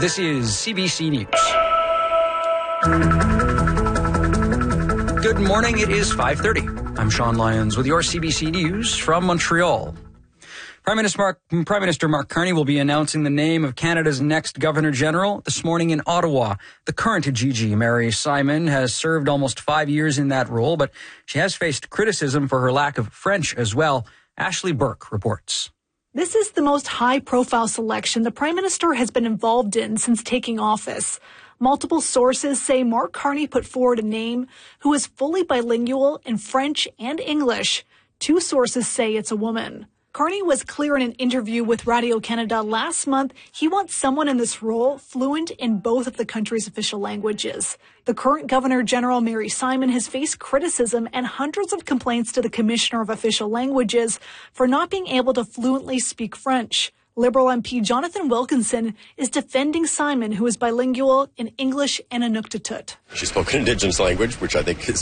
This is CBC News. Good morning. It is 5:30. I'm Sean Lyons with your CBC News from Montreal. Prime Minister Mark Carney will be announcing the name of Canada's next Governor-General this morning in Ottawa. The current GG, Mary Simon, has served almost 5 years in that role, but she has faced criticism for her lack of French as well. Ashley Burke reports. This is the most high-profile selection the Prime Minister has been involved in since taking office. Multiple sources say Mark Carney put forward a name who is fully bilingual in French and English. 2 sources say it's a woman. Carney was clear in an interview with Radio-Canada last month he wants someone in this role fluent in both of the country's official languages. The current Governor-General, Mary Simon, has faced criticism and hundreds of complaints to the Commissioner of Official Languages for not being able to fluently speak French. Liberal MP Jonathan Wilkinson is defending Simon, who is bilingual in English and Inuktitut. She spoke an Indigenous language, which I think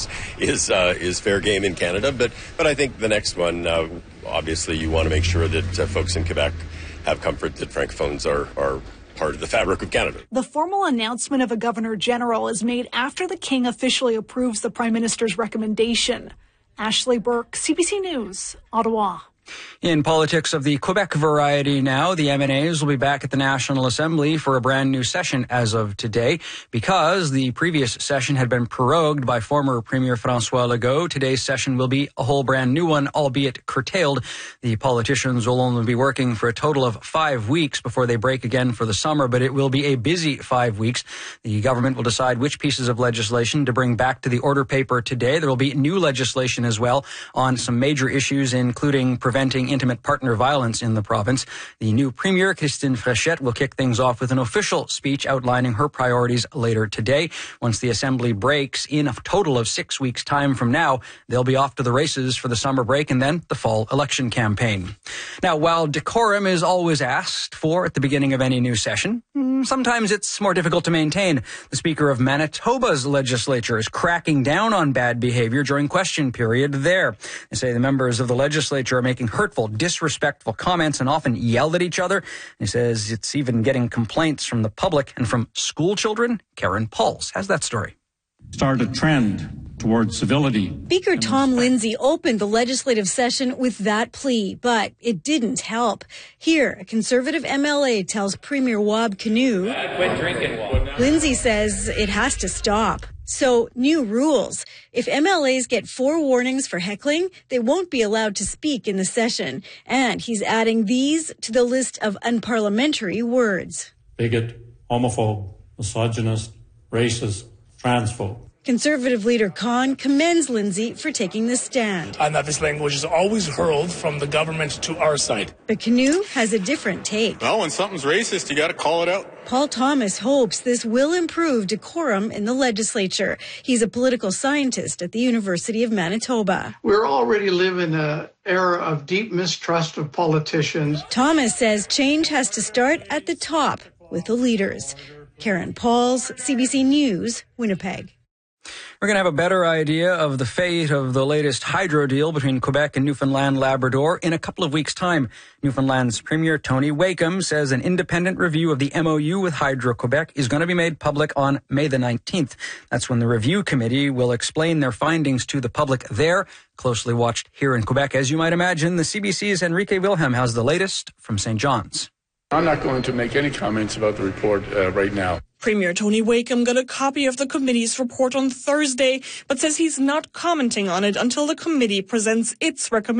is fair game in Canada. But I think the next one, obviously, you want to make sure that folks in Quebec have comfort that Francophones are part of the fabric of Canada. The formal announcement of a Governor-General is made after the King officially approves the Prime Minister's recommendation. Ashley Burke, CBC News, Ottawa. In politics of the Quebec variety now, the MNAs will be back at the National Assembly for a brand new session as of today. Because the previous session had been prorogued by former Premier François Legault, today's session will be a whole brand new one, albeit curtailed. The politicians will only be working for a total of 5 weeks before they break again for the summer, but it will be a busy 5 weeks. The government will decide which pieces of legislation to bring back to the order paper today. There will be new legislation as well on some major issues, including preventing intimate partner violence in the province. The new Premier, Christine Fréchette, will kick things off with an official speech outlining her priorities later today. Once the Assembly breaks in a total of 6 weeks' time from now, they'll be off to the races for the summer break and then the fall election campaign. Now, while decorum is always asked for at the beginning of any new session, sometimes it's more difficult to maintain. The Speaker of Manitoba's legislature is cracking down on bad behavior during question period there. They say the members of the legislature are making hurtful, disrespectful comments and often yelled at each other. He says it's even getting complaints from the public and from school children. Karen Pauls has that story. Start a trend towards civility. Speaker Tom Lindsay opened the legislative session with that plea, but it didn't help. Here, a Conservative MLA tells Premier Wab Kinew, quit drinking, Wab. Lindsay says it has to stop. So, new rules. If MLAs get 4 warnings for heckling, they won't be allowed to speak in the session. And he's adding these to the list of unparliamentary words. Bigot, homophobe, misogynist, racist, transphobe. Conservative leader Khan commends Lindsay for taking this stand. And that this language is always hurled from the government to our side. But Kinew has a different take. Well, when something's racist, you got to call it out. Paul Thomas hopes this will improve decorum in the legislature. He's a political scientist at the University of Manitoba. We're already living in an era of deep mistrust of politicians. Thomas says change has to start at the top with the leaders. Karen Pauls, CBC News, Winnipeg. We're going to have a better idea of the fate of the latest hydro deal between Quebec and Newfoundland Labrador in a couple of weeks' time. Newfoundland's Premier Tony Wakeham says an independent review of the MOU with Hydro-Quebec is going to be made public on May the 19th. That's when the review committee will explain their findings to the public there. Closely watched here in Quebec, as you might imagine. The CBC's Enrique Wilhelm has the latest from St. John's. I'm not going to make any comments about the report right now. Premier Tony Wakeham got a copy of the committee's report on Thursday, but says he's not commenting on it until the committee presents its recommendations.